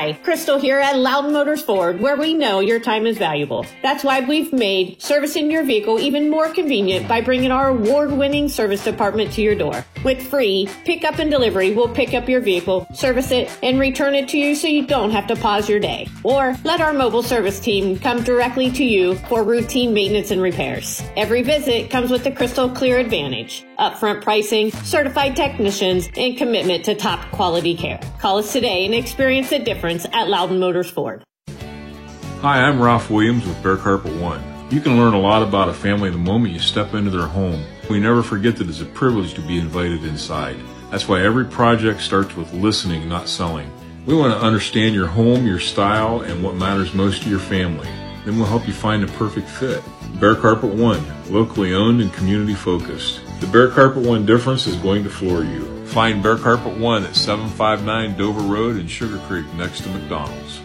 Hi, Crystal here at Loudon Motors Ford, where we know your time is valuable. That's why we've made servicing your vehicle even more convenient by bringing our award-winning service department to your door. With free pickup and delivery, we'll pick up your vehicle, service it, and return it to you so you don't have to pause your day. Or let our mobile service team come directly to you for routine maintenance and repairs. Every visit comes with the Crystal Clear Advantage, upfront pricing, certified technicians, and commitment to top quality care. Call us today and experience the difference at Loudon Motors Ford. Hi, I'm Ralph Williams with Bear Carpet One. You can learn a lot about a family the moment you step into their home. We never forget that it's a privilege to be invited inside. That's why every project starts with listening, not selling. We want to understand your home, your style, and what matters most to your family. Then we'll help you find a perfect fit. Bear Carpet One, locally owned and community focused. The Bear Carpet One difference is going to floor you. Find Bear Carpet One at 759 Dover Road in Sugar Creek next to McDonald's.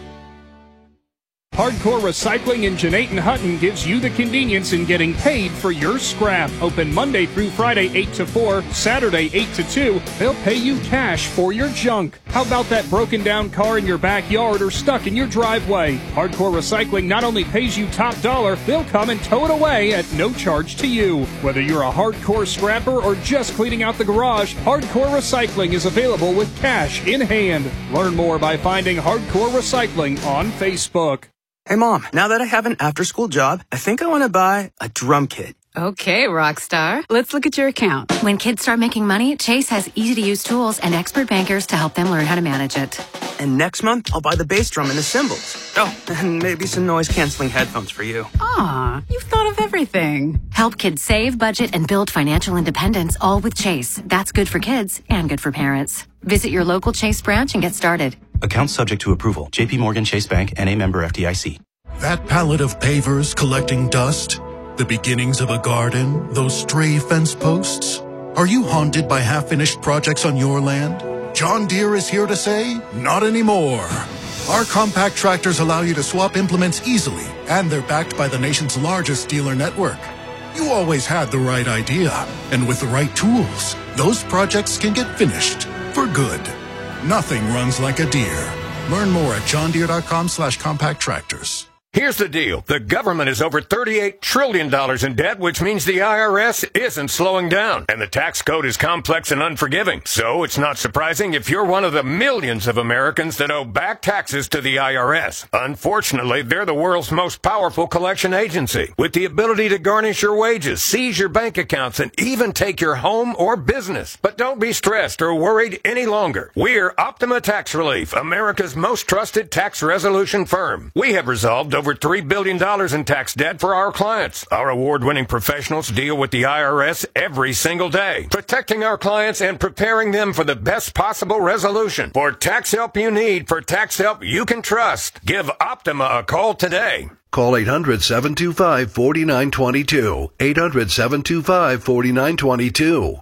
Hardcore Recycling in Jeanette and Hutton gives you the convenience in getting paid for your scrap. Open Monday through Friday 8 to 4, Saturday 8 to 2. They'll pay you cash for your junk. How about that broken down car in your backyard or stuck in your driveway? Hardcore Recycling not only pays you top dollar, they'll come and tow it away at no charge to you. Whether you're a hardcore scrapper or just cleaning out the garage, Hardcore Recycling is available with cash in hand. Learn more by finding Hardcore Recycling on Facebook. Hey, Mom, now that I have an after-school job, I think I want to buy a drum kit. Okay, Rockstar. Let's look at your account. When kids start making money, Chase has easy-to-use tools and expert bankers to help them learn how to manage it. And next month, I'll buy the bass drum and the cymbals. Oh, and maybe some noise-canceling headphones for you. Aw, you've thought of everything. Help kids save, budget, and build financial independence, all with Chase. That's good for kids and good for parents. Visit your local Chase branch and get started. Account subject to approval. J.P. Morgan Chase Bank, N.A. member FDIC. That pallet of pavers collecting dust? The beginnings of a garden? Those stray fence posts? Are you haunted by half-finished projects on your land? John Deere is here to say, not anymore. Our compact tractors allow you to swap implements easily, and they're backed by the nation's largest dealer network. You always had the right idea, and with the right tools, those projects can get finished for good. Nothing runs like a Deere. Learn more at johndeere.com/compact tractors. Here's the deal. The government is over $38 trillion in debt, which means the IRS isn't slowing down. And the tax code is complex and unforgiving. So it's not surprising if you're one of the millions of Americans that owe back taxes to the IRS. Unfortunately, they're the world's most powerful collection agency, with the ability to garnish your wages, seize your bank accounts, and even take your home or business. But don't be stressed or worried any longer. We're Optima Tax Relief, America's most trusted tax resolution firm. We have resolved over $3 billion in tax debt for our clients. Our award-winning professionals deal with the IRS every single day, protecting our clients and preparing them for the best possible resolution. For tax help you need, for tax help you can trust, give Optima a call today. Call 800-725-4922. 800-725-4922.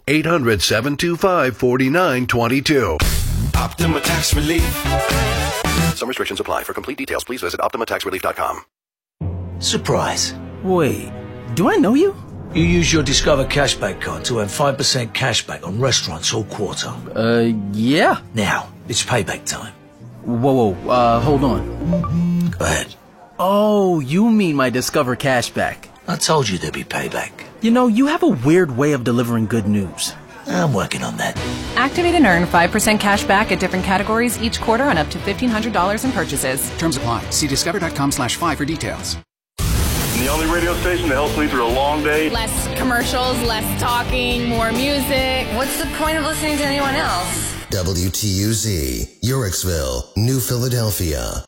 800-725-4922. Optima Tax Relief. Some restrictions apply. For complete details, please visit OptimaTaxRelief.com. Surprise. Wait, do I know you? You use your Discover Cashback card to earn 5% cashback on restaurants all quarter. Yeah. Now, it's payback time. Whoa, hold on. Go ahead. Oh, you mean my Discover Cashback. I told you there'd be payback. You know, you have a weird way of delivering good news. I'm working on that. Activate and earn 5% cash back at different categories each quarter on up to $1,500 in purchases. Terms apply. See discover.com/5 for details. The only radio station that helps me through a long day. Less commercials, less talking, more music. What's the point of listening to anyone else? WTUZ, Yorksville, New Philadelphia.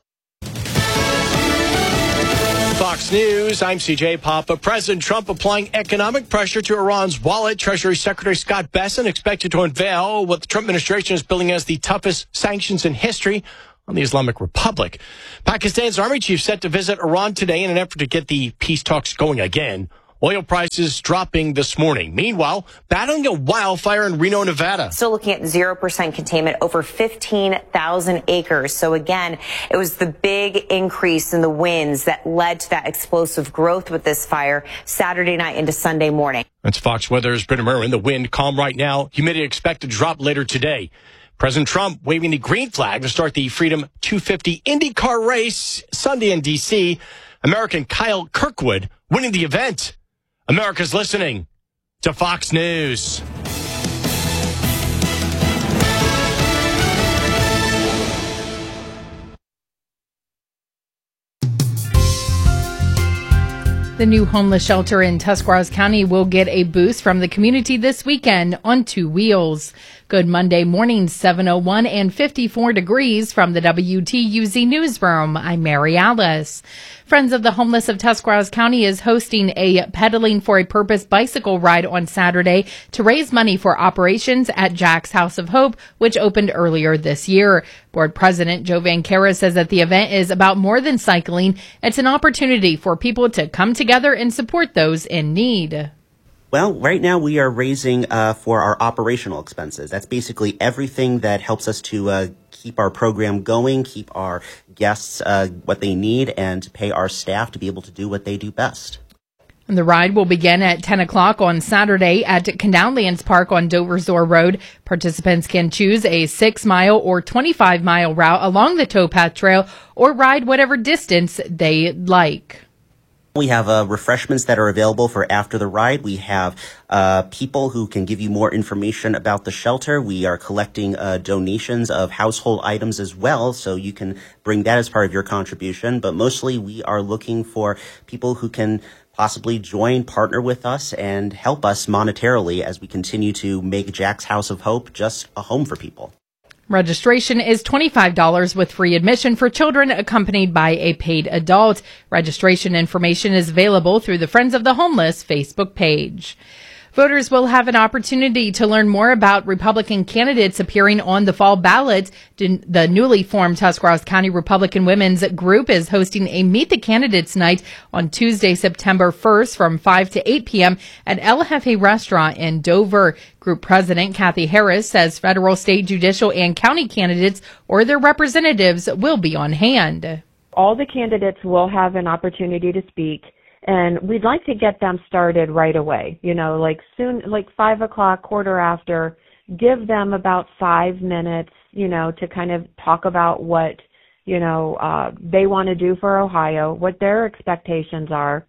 Fox News, I'm CJ Papa. President Trump applying economic pressure to Iran's wallet. Treasury Secretary Scott Bessent expected to unveil what the Trump administration is billing as the toughest sanctions in history on the Islamic Republic. Pakistan's army chief set to visit Iran today in an effort to get the peace talks going again. Oil prices dropping this morning. Meanwhile, battling a wildfire in Reno, Nevada. Still looking at 0% containment, over 15,000 acres. So again, it was the big increase in the winds that led to that explosive growth with this fire Saturday night into Sunday morning. That's Fox Weather's Britta Merwin. The wind calm right now. Humidity expected to drop later today. President Trump waving the green flag to start the Freedom 250 IndyCar race Sunday in D.C. American Kyle Kirkwood winning the event. America's listening to Fox News. The new homeless shelter in Tuscarawas County will get a boost from the community this weekend on 2 wheels. Good Monday morning, 7:01 and 54 degrees from the WTUZ newsroom. I'm Mary Alice. Friends of the Homeless of Tuscarawas County is hosting a Pedaling for a Purpose bicycle ride on Saturday to raise money for operations at Jack's House of Hope, which opened earlier this year. Board President Joe Vancaro says that the event is about more than cycling. It's an opportunity for people to come together and support those in need. Well, right now we are raising for our operational expenses. That's basically everything that helps us to keep our program going, keep our guests what they need, and to pay our staff to be able to do what they do best. And the ride will begin at 10 o'clock on Saturday at Canallians Park on Dover-Zor Road. Participants can choose a 6-mile or 25-mile route along the towpath trail or ride whatever distance they like. We have refreshments that are available for after the ride. We have people who can give you more information about the shelter. We are collecting donations of household items as well, so you can bring that as part of your contribution. But mostly we are looking for people who can possibly join, partner with us, and help us monetarily as we continue to make Jack's House of Hope just a home for people. Registration is $25 with free admission for children accompanied by a paid adult. Registration information is available through the Friends of the Homeless Facebook page. Voters will have an opportunity to learn more about Republican candidates appearing on the fall ballot. The newly formed Tuscarawas County Republican Women's Group is hosting a Meet the Candidates night on Tuesday, September 1st from 5 to 8 p.m. at El Jefe Restaurant in Dover. Group President Kathy Harris says federal, state, judicial, and county candidates or their representatives will be on hand. All the candidates will have an opportunity to speak. And we'd like to get them started right away, like soon, like 5 o'clock, quarter after, give them about 5 minutes, to kind of talk about what, they want to do for Ohio, what their expectations are,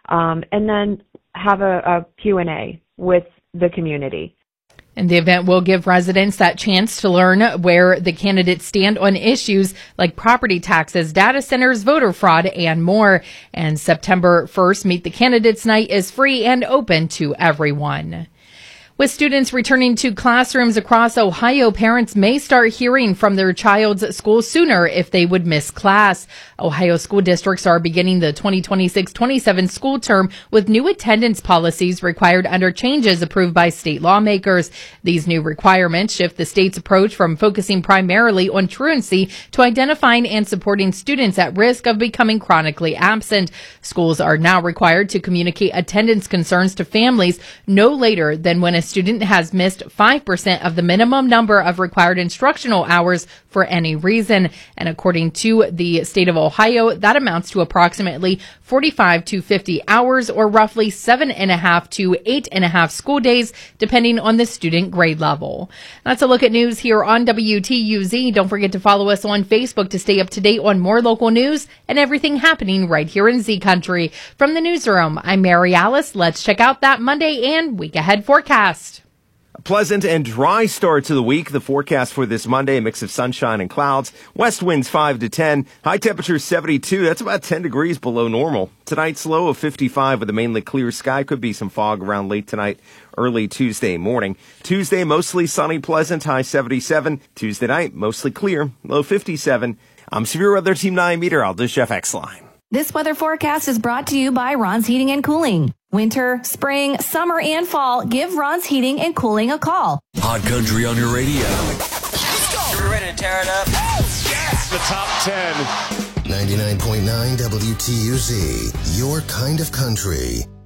and then have a Q&A with the community. And the event will give residents that chance to learn where the candidates stand on issues like property taxes, data centers, voter fraud, and more. And September 1st, Meet the Candidates Night is free and open to everyone. With students returning to classrooms across Ohio, parents may start hearing from their child's school sooner if they would miss class. Ohio school districts are beginning the 2026-27 school term with new attendance policies required under changes approved by state lawmakers. These new requirements shift the state's approach from focusing primarily on truancy to identifying and supporting students at risk of becoming chronically absent. Schools are now required to communicate attendance concerns to families no later than when a student has missed 5% of the minimum number of required instructional hours for any reason. And according to the state of Ohio, that amounts to approximately 45 to 50 hours or roughly 7.5 to 8.5 school days, depending on the student grade level. That's a look at news here on WTUZ. Don't forget to follow us on Facebook to stay up to date on more local news and everything happening right here in Z Country. From the newsroom, I'm Mary Alice. Let's check out that Monday and week ahead forecast. A pleasant and dry start to the week. The forecast for this Monday, a mix of sunshine and clouds. West winds 5 to 10. High temperature 72. That's about 10 degrees below normal. Tonight's low of 55 with a mainly clear sky. Could be some fog around late tonight, early Tuesday morning. Tuesday, mostly sunny, pleasant, high 77. Tuesday night, mostly clear, low 57. I'm Severe Weather Team 9 meteorologist Jeff Exline. This weather forecast is brought to you by Ron's Heating and Cooling. Winter, spring, summer, and fall, give Ron's Heating and Cooling a call. Hot Country on your radio. Let's go. We're ready to tear it up. Yes, the top 10. 99.9 WTUZ, your kind of country.